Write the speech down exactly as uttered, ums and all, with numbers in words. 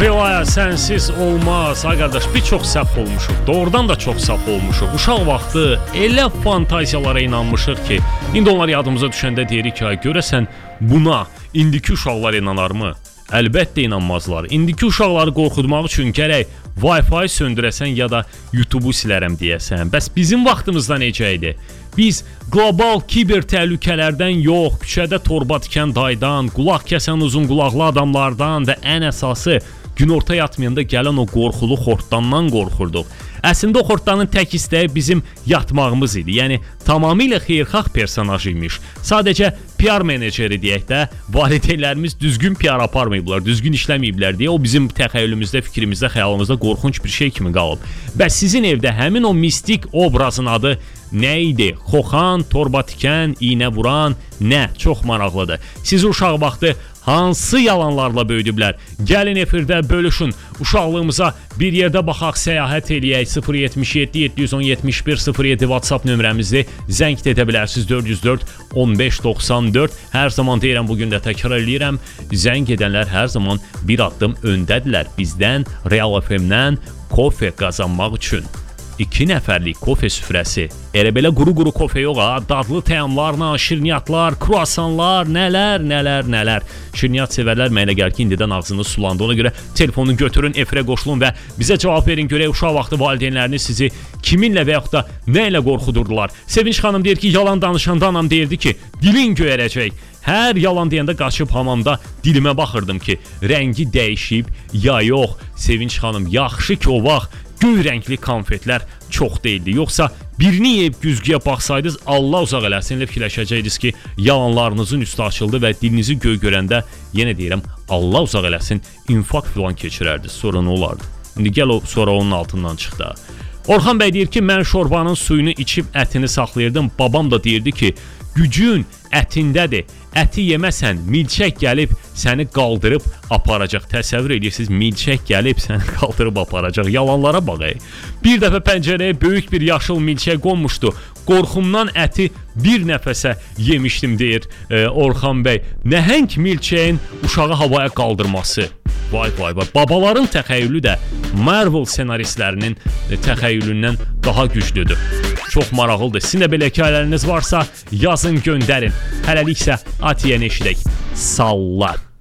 Relaya sənsiz olmaz. Ay qardaş, bir çox səhv olmuşuq. Doğrudan da çox səhv olmuşuq. Uşaq vaxtı elə fantaziyalara inanmışıq ki, indi onlar yadımıza düşəndə deyirik ki, ay görəsən buna indiki uşaqlar inanarmı? Əlbəttə inanmazlar. İndiki uşaqları qorxutmaq üçün gərək Wi-Fi söndürəsən ya da YouTube-u silərəm deyəsən. Bəs bizim vaxtımızda necə idi? Biz qlobal kiber təhlükələrdən yox, küçədə torba tikən daydan, qulaq kəsən uzun qulaqlı adamlardan və ən əsası günorta yatmayanda gələn o qorxulu xortdandan qorxurduq. Əslində o xortdanın tək istəyi bizim yatmağımız idi. Yəni tamamilə xeyirxah personaj imiş. Sadəcə P R meneceri deyək də, valideynlərimiz düzgün P R aparmayıblar, düzgün işləməyiblər deyə o bizim təxəyyülümüzdə, fikrimizdə, xəyalımızda qorxunc bir şey kimi qalıb. Bəs sizin evdə həmin o mistik obrazın adı nə idi? Xoxan, torba tikən, iynə vuran, nə? Çox maraqlıdır. Siz uşaq vaxtı hansı yalanlarla böyüdüblər? Gəlin efirdə bölüşün. Uşaqlığımıza bir yerdə baxaq, səyahət eləyək. sıfır yetmiş yeddi yeddi yüz on yetmiş bir sıfır yeddi WhatsApp nömrəmizi zəng edə bilərsiniz. dörd yüz dörd on beş doxsan dörd. Hər zaman deyirəm, bugün də təkrar eləyirəm. Zəng edənlər hər zaman bir addım öndədirlər bizdən, Real F M-dən kofe qazanmaq üçün. İki nəfərlik kofe süfrəsi. Elə belə quru-quru kofe yox ha, dadlı təamlarla, şirniyyatlar, kruasanlar, nələr, nələr, nələr. Şirniyyat sevərlər mənə gəlir ki, indidən ağzını sulandı. Ona görə telefonu götürün, efirə qoşulun və bizə cavab verin, görək uşaq vaxtı valideynləriniz sizi kiminlə və yaxud da nə ilə qorxudurdular. Sevinç xanım deyir ki, yalan danışanda anam deyirdi ki, dilin göyərəcək. Hər yalan deyəndə qaçıb hamamda dilimə baxırdım ki, rəngi dəyişib ya yox. Sevinç xanım, yaxşı ki o vaxt göy rəngli konfetlər çox deyildi. Yoxsa birini yeyib güzgüyə baxsaydınız, Allah uzaq eləsinlə fikirləşəcəydiniz ki, yalanlarınızın üstü açıldı və dilinizi göy görəndə, yenə deyirəm, Allah uzaq eləsin, infarkt filan keçirərdi. Sonra nə olardı? İndi gəl o sonra onun altından çıxdı. Orxan bəy deyir ki, mən şorbanın suyunu içib ətini saxlayırdım. Babam da deyirdi ki, gücün ətindədir. Əti yeməsən, milçək gəlib səni qaldırıb aparacaq. Təsəvvür edirsiniz, milçək gəlib səni qaldırıb aparacaq. Yalanlara bax. Bir dəfə pəncərəyə böyük bir yaşıl milçək qonmuşdu. Qorxumdan əti bir nəfəsə yemişdim, deyir e, Orxan bəy. Nəhəng milçəyin uşağı havaya qaldırması. Vay vay vay. Babaların təxəyyülü də Marvel senaristlərinin təxəyyülündən daha güclüdür. Çox maraqlıdır. Sizin də belə hekayələriniz varsa yazın, göndərin. Hələliksə Atiyəni eşidək. Salla.